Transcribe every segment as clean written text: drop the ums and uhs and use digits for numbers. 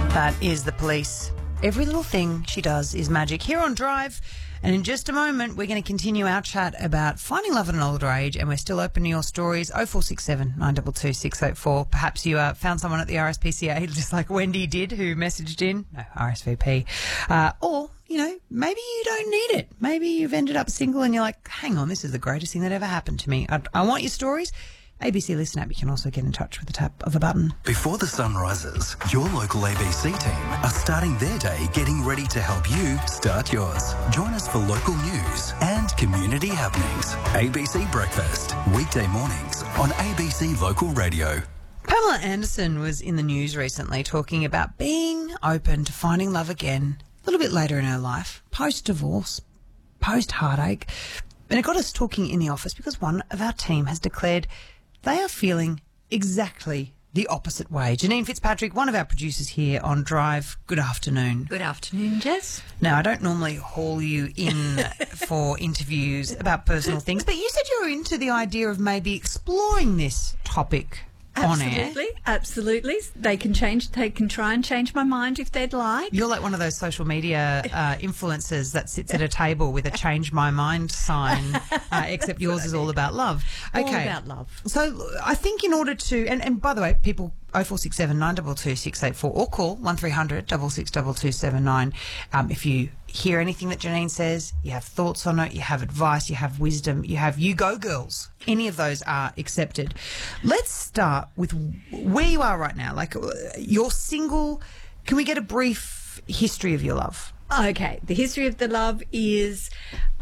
That is The Police. Every little thing she does is magic. Here on Drive, and in just a moment, we're going to continue our chat about finding love at an older age, and we're still open to your stories. 0467 922 684. Perhaps you found someone at the RSPCA, just like Wendy did, who messaged in. No, RSVP. Or, you know, maybe you don't need it. Maybe you've ended up single and you're like, hang on, this is the greatest thing that ever happened to me. I want your stories. ABC Listen app, you can also get in touch with the tap of a button. Before the sun rises, your local ABC team are starting their day getting ready to help you start yours. Join us for local news and community happenings. ABC Breakfast, weekday mornings on ABC Local Radio. Pamela Anderson was in the news recently talking about being open to finding love again a little bit later in her life, post-divorce, post-heartache. And it got us talking in the office because one of our team has declared they are feeling exactly the opposite way. Janine Fitzpatrick, one of our producers here on Drive, good afternoon. Good afternoon, Jess. Now, I don't normally haul you in for interviews about personal things, but you said you were into the idea of maybe exploring this topic on air. Absolutely. They can try and change my mind if they'd like. You're like one of those social media influencers that sits at a table with a change my mind sign, except yours is all about love. Okay. All about love. So I think in order to, and by the way, people 0467 922 684 or call 1300 662279 if you hear anything that Janine says, you have thoughts on it, you have advice, you have wisdom, you go girls. Any of those are accepted. Let's start with where you are right now. Like, you're single. Can we get a brief history of your love? Okay. The history of the love is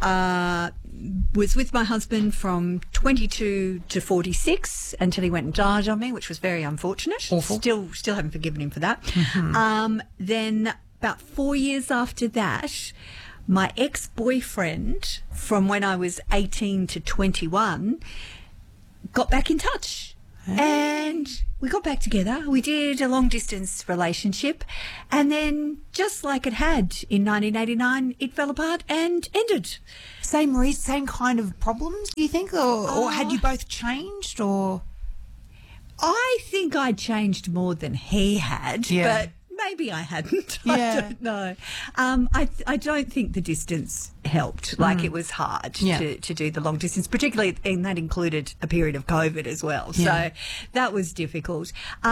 was with my husband from 22 to 46 until he went and died on me, which was very unfortunate. Awful. Still haven't forgiven him for that. Mm-hmm. Then about 4 years after that, my ex-boyfriend from when I was 18 to 21 got back in touch. And we got back together. We did a long-distance relationship. And then, just like it had in 1989, it fell apart and ended. Same kind of problems, do you think? Or had you both changed? Or I think I changed more than he had, but maybe I hadn't. Yeah. I don't know. I don't think the distance helped. Like, it was hard to do the long distance, particularly, and that included a period of COVID as well. Yeah. So that was difficult.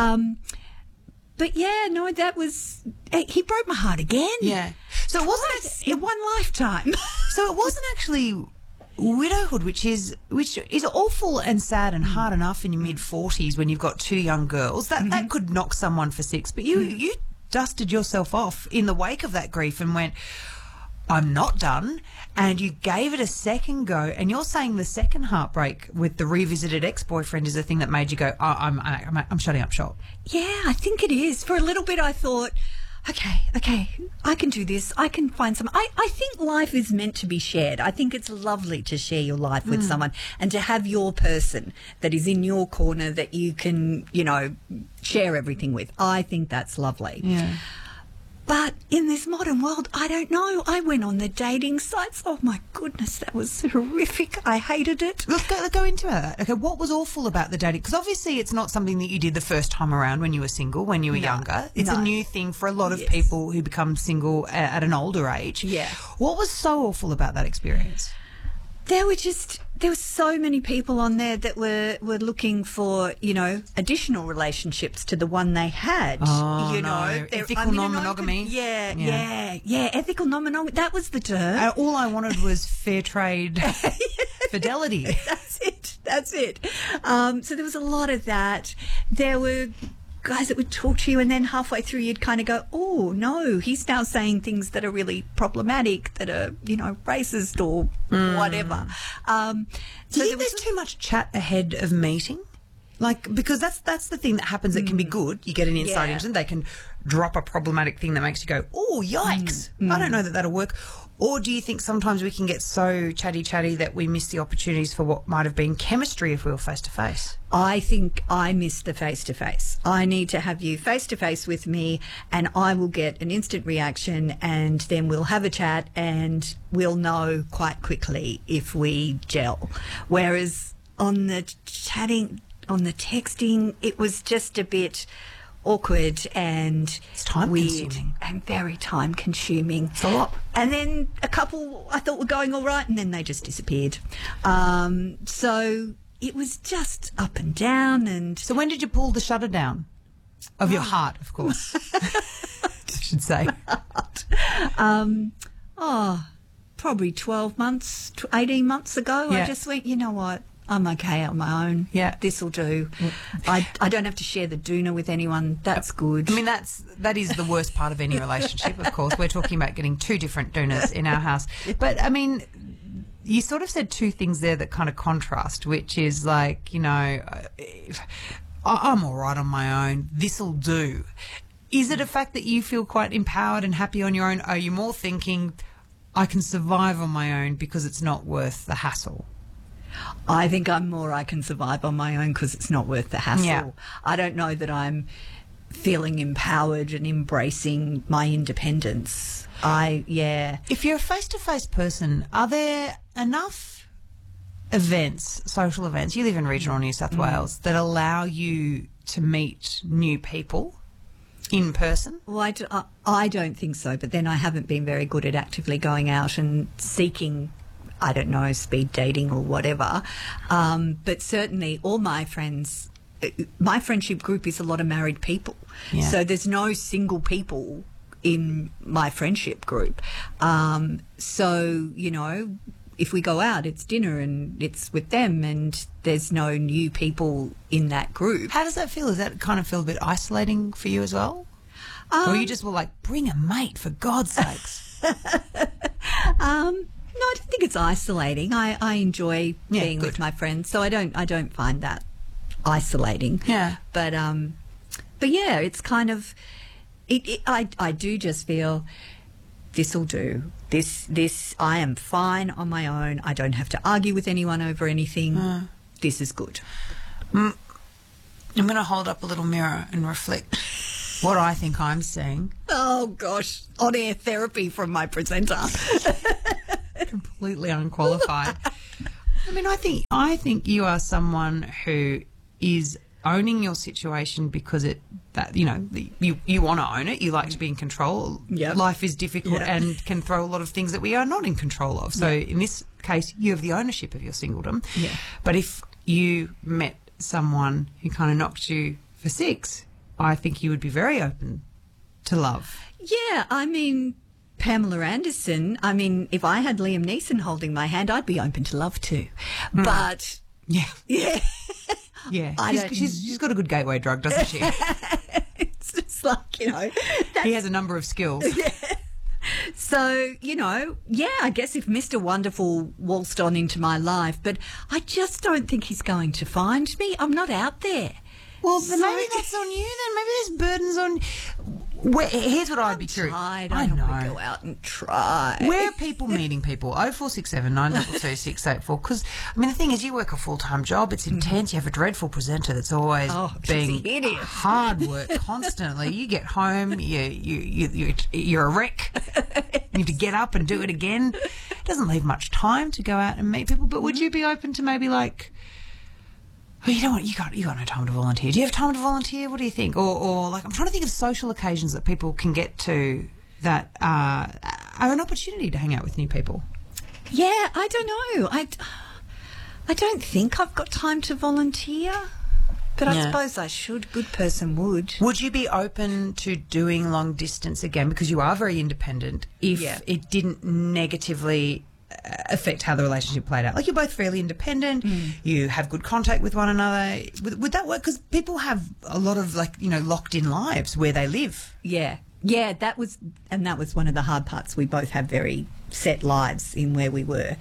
But yeah, no, he broke my heart again. Yeah. So it wasn't in one lifetime. So it wasn't actually widowhood, which is awful and sad and hard enough in your mid-40s when you've got two young girls. That could knock someone for six. But you dusted yourself off in the wake of that grief and went, I'm not done. And you gave it a second go. And you're saying the second heartbreak with the revisited ex-boyfriend is the thing that made you go, I'm shutting up shop. Yeah, I think it is. For a little bit I thought, okay, I can do this. I can find some. I think life is meant to be shared. I think it's lovely to share your life with someone and to have your person that is in your corner that you can, share everything with. I think that's lovely. Yeah. But in this modern world, I don't know. I went on the dating sites. Oh, my goodness, that was horrific. I hated it. Let's go into that. Okay, what was awful about the dating? Because obviously it's not something that you did the first time around when you were single, when you were younger. It's a new thing for a lot of people who become single at an older age. Yeah. What was so awful about that experience? There were so many people on there that were looking for, additional relationships to the one they had. Oh, no. Ethical non-monogamy. Yeah. Ethical non-monogamy. That was the term. All I wanted was fair trade fidelity. That's it. So there was a lot of that. There were guys that would talk to you and then halfway through you'd kind of go, oh, no, he's now saying things that are really problematic, that are, racist or whatever. Do you think there's too much chat ahead of meeting? Like, because that's the thing that happens that can be good. You get an insight into them. They can drop a problematic thing that makes you go, oh, yikes. I don't know that that'll work. Or do you think sometimes we can get so chatty that we miss the opportunities for what might have been chemistry if we were face-to-face? I think I miss the face-to-face. I need to have you face-to-face with me and I will get an instant reaction and then we'll have a chat and we'll know quite quickly if we gel. Whereas on the chatting, on the texting, it was just a bit... awkward and It's time-consuming. and very time consuming. It's a lot. And then a couple I thought were going all right, and then they just disappeared. So it was just up and down. And So when did you pull the shutter down? Of your heart, of course. I should say. Probably 12 months, 18 months ago, Yeah. I just went, you know what? I'm okay on my own. Yeah. This will do. I don't have to share the doona with anyone. That's good. I mean, that is the worst part of any relationship, of course. We're talking about getting 2 different doonas in our house. But, I mean, you sort of said 2 things there that kind of contrast, which is like, you know, I'm all right on my own. This'll do. Is it a fact that you feel quite empowered and happy on your own? Are you more thinking, I can survive on my own because it's not worth the hassle? I think I'm more I can survive on my own because it's not worth the hassle. Yeah. I don't know that I'm feeling empowered and embracing my independence. If you're a face-to-face person, are there enough events, social events, you live in regional New South Wales, that allow you to meet new people in person? Well, I don't think so, but then I haven't been very good at actively going out and seeking, I don't know, speed dating or whatever. But certainly all my friends, my friendship group is a lot of married people. Yeah. So there's no single people in my friendship group. So, you know, if we go out, it's dinner and it's with them, and there's no new people in that group. How does that feel? Does that kind of feel a bit isolating for you as well? Or you just were like, bring a mate, for God's sakes? No, I don't think it's isolating. I enjoy being good. with my friends, so I don't find that isolating. Yeah. But yeah, it's kind of I do just feel this'll do. This I am fine on my own. I don't have to argue with anyone over anything. This is good. I'm going to hold up a little mirror and reflect what I think I'm seeing. Oh gosh, on-air therapy from my presenter. Completely unqualified. I mean, I think you are someone who is owning your situation because you want to own it. You like to be in control. Yep. Life is difficult Yep. and can throw a lot of things that we are not in control of. So in this case, you have the ownership of your singledom. Yeah. But if you met someone who kind of knocked you for 6, I think you would be very open to love. Yeah, I mean, Pamela Anderson, I mean, if I had Liam Neeson holding my hand, I'd be open to love too. But, Yeah. yeah, Yeah. I don't- She's got a good gateway drug, doesn't she? it's just like, you know. He has a number of skills. So, you know, yeah, I guess if Mr. Wonderful waltzed on into my life, but I just don't think he's going to find me. I'm not out there. Well, then maybe that's on you then. Maybe there's burdens on... Here's what I'd be curious. I don't want to go out and try. Where are people meeting people? 0467 922 684. Because, I mean, the thing is, you work a full-time job. It's intense. You have a dreadful presenter that's always she's being hideous. hard work constantly. You get home, you're a wreck. You have to get up and do it again. It doesn't leave much time to go out and meet people. But would you be open to maybe like... Oh, you know what? You got no time to volunteer. Do you have time to volunteer? What do you think? Or like, I'm trying to think of social occasions that people can get to that are an opportunity to hang out with new people. Yeah, I don't know. I don't think I've got time to volunteer, but I Yeah. suppose I should. Good person would. Would you be open to doing long distance again, because you are very independent, if Yeah. it didn't negatively affect how the relationship played out? Like, you're both fairly independent, you have good contact with one another. Would that work? Because people have a lot of, like, you know, locked in lives where they live. Yeah. Yeah, that was one of the hard parts. We both have very set lives in where we were.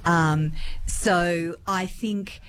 So I think,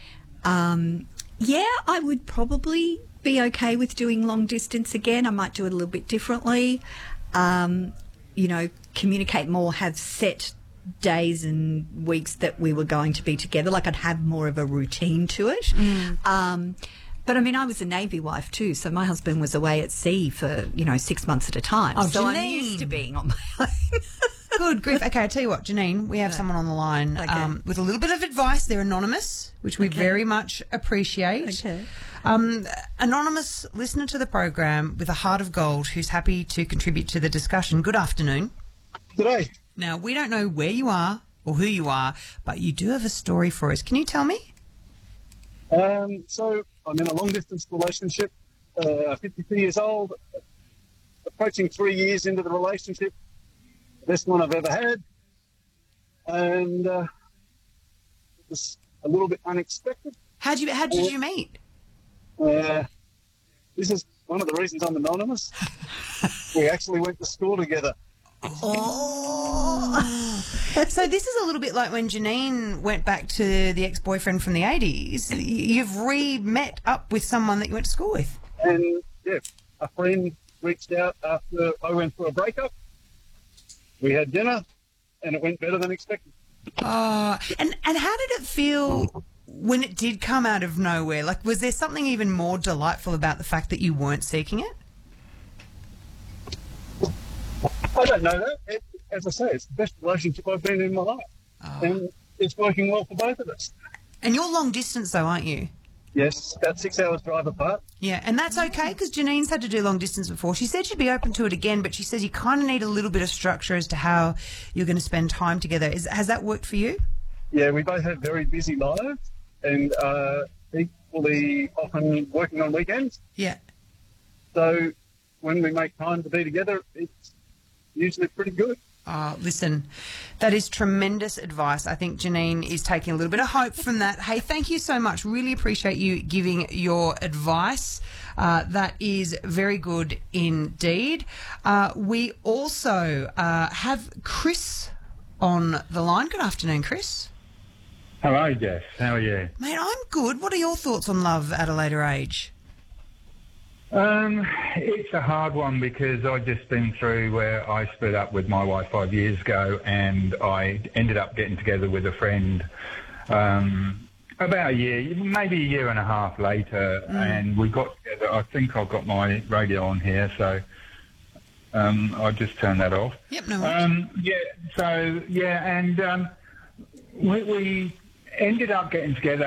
I would probably be okay with doing long distance again. I might do it a little bit differently. Communicate more, have set days and weeks that we were going to be together. Like, I'd have more of a routine to it. But I mean, I was a Navy wife too, so my husband was away at sea for 6 months at a time. Oh, so I'm Janine. used to being on my own. Good grief. Okay, I tell you what, Janine, we have someone on the line with a little bit of advice. They're anonymous, which we very much appreciate. Okay. Anonymous listener to the program with a heart of gold who's happy to contribute to the discussion. Good afternoon. Today, Now, we don't know where you are or who you are, but you do have a story for us. Can you tell me? so I'm in a long-distance relationship, 52 years old, approaching 3 years into the relationship, best one I've ever had, and it was a little bit unexpected. How did you meet? This is one of the reasons I'm anonymous. We actually went to school together. Oh. So this is a little bit like when Janine went back to the ex-boyfriend from the 80s. You've re-met up with someone that you went to school with. And, yeah, a friend reached out after I went through a breakup. We had dinner, and it went better than expected. And how did it feel when it did come out of nowhere? Like, was there something even more delightful about the fact that you weren't seeking it? I don't know that. As I say, it's the best relationship I've been in my life. And it's working well for both of us. And you're long distance though, aren't you? Yes, about 6 hours drive apart. Yeah, and that's okay because Janine's had to do long distance before. She said she'd be open to it again, but she says you kind of need a little bit of structure as to how you're going to spend time together. Has that worked for you? Yeah, we both have very busy lives and equally often working on weekends. Yeah. So when we make time to be together, it's usually pretty good. Listen, that is tremendous advice. I think Janine is taking a little bit of hope from that. Hey, thank you so much. Really appreciate you giving your advice. That is very good indeed. We also have Chris on the line. Good afternoon, Chris. Hello, Jess. How are you? Mate, I'm good. What are your thoughts on love at a later age? It's a hard one because I've just been through where I split up with my wife 5 years ago and I ended up getting together with a friend about a year, maybe a year and a half later, and we got together. I think I've got my radio on here, so I'll just turn that off. Yep, no worries. We ended up getting together.